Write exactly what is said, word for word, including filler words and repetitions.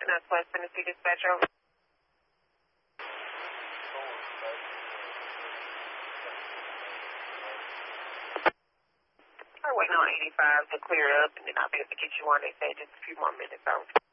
That's West Tennessee Dispatcher. All right, waiting on eighty-five to clear up, and then I'll be able to get you on. They say just a few more minutes. Over.